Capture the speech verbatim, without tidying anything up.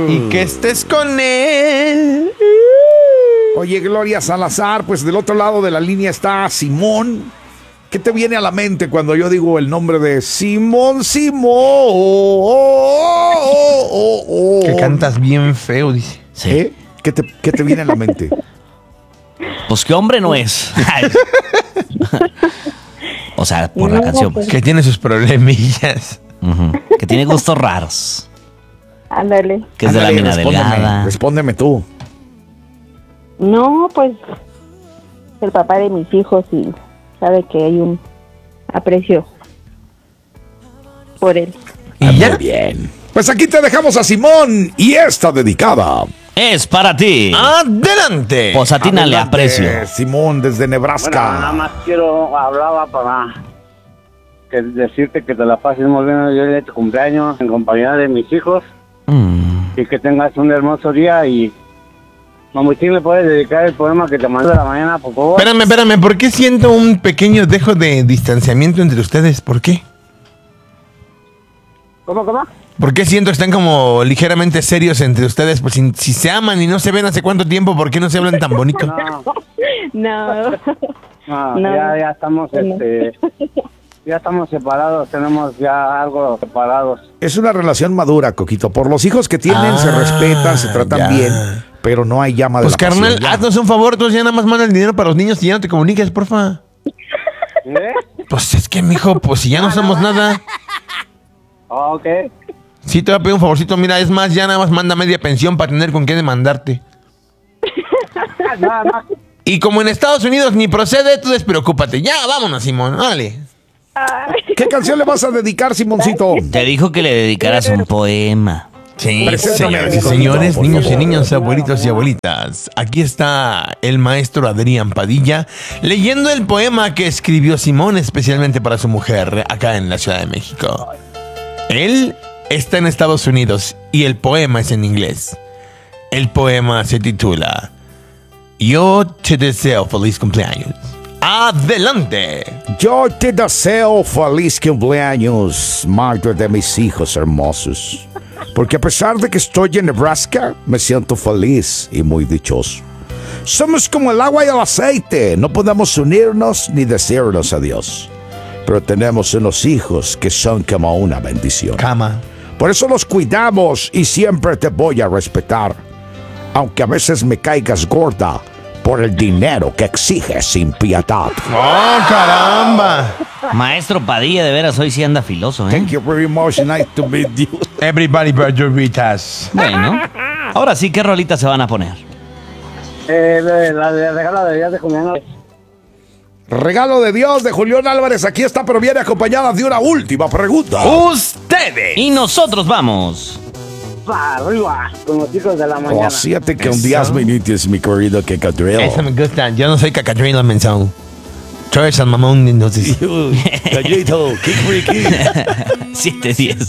Y que estés con él. Oye, Gloria Salazar, pues del otro lado de la línea está Simón. ¿Qué te viene a la mente cuando yo digo el nombre de Simón, Simón? Oh, oh, oh, oh. Que cantas bien feo, dice. Sí. ¿Eh? ¿Qué te, qué te viene a la mente? Pues qué hombre no es. O sea, por la No, canción. pues. Que tiene sus problemillas. Ujú. Que tiene gustos raros. Ándale. Que es de la Ándale, mina respóndeme, delgada. Respóndeme tú. No, pues el papá de mis hijos y sabe que hay un aprecio por él. ¿Y Ah, ya? muy bien. Pues aquí te dejamos a Simón y esta dedicada. Es para ti. ¡Adelante! Pues a ti no le Adelante, aprecio. Simón, desde Nebraska. Bueno, nada más quiero, hablaba para que decirte que te la pases muy bien hoy de tu cumpleaños en compañía de mis hijos Mm. y que tengas un hermoso día y Mamuchín, ¿le puedes dedicar el poema que te mandé de la mañana, por favor? Espérame, espérame, ¿por qué siento un pequeño dejo de distanciamiento entre ustedes? ¿Por qué? ¿Cómo, cómo? ¿Por qué siento que están como ligeramente serios entre ustedes? Pues si, si se aman y no se ven hace cuánto tiempo, ¿por qué no se hablan tan bonito? No, No. no, No. ya, ya estamos, No. este, ya estamos separados, tenemos ya algo separados. Es una relación madura, Coquito. Por los hijos que tienen, Ah, se respetan, se tratan ya. bien, pero no hay llama de Pues la carnal, pasión, ya. haznos un favor, tú ya nada más manda el dinero para los niños y ya no te comuniques, porfa. ¿Eh? Pues es que, mijo, pues si ya no somos nada. Ah, ok. Sí, te voy a pedir un favorcito, mira, es más, ya nada más manda media pensión para tener con qué demandarte. Nada más. Y como en Estados Unidos ni procede, tú despreocúpate. Ya, vámonos, Simón, dale. ¿Qué canción le vas a dedicar, Simoncito? Te dijo que le dedicaras un poema. Sí, Preséntame, señoras y Coquito, señores, por niños y favor. niñas, abuelitos y abuelitas. Aquí está el maestro Adrián Padilla leyendo el poema que escribió Simón especialmente para su mujer acá en la Ciudad de México. Él está en Estados Unidos y el poema es en inglés. El poema se titula Yo te deseo feliz cumpleaños. ¡Adelante! Yo te deseo feliz cumpleaños, madre de mis hijos hermosos. Porque a pesar de que estoy en Nebraska, me siento feliz y muy dichoso. Somos como el agua y el aceite, no podemos unirnos ni decirnos adiós. Pero tenemos unos hijos que son como una bendición. Cama. Por eso los cuidamos y siempre te voy a respetar. Aunque a veces me caigas gorda por el dinero que exiges sin piedad. ¡Oh, caramba! Maestro Padilla, de veras, hoy sí anda filoso, ¿eh? Thank you very much. Nice to meet you. Everybody but your Ritas. Bueno, ahora sí, ¿qué rolitas se van a poner? Eh, la, la de regalo de días de cumpleaños. Regalo de Dios de Julián Álvarez. Aquí está, pero viene acompañada de una última pregunta. Ustedes. Y nosotros vamos. Pa' arriba, con los hijos de la mañana. Oh, siete con Eso. diez minutos, mi querido Kekadrilo. Eso me gusta. Yo no soy cacadrilo mensón. Soy San Mamón, entonces. Gallito, qué freaky. siete diez.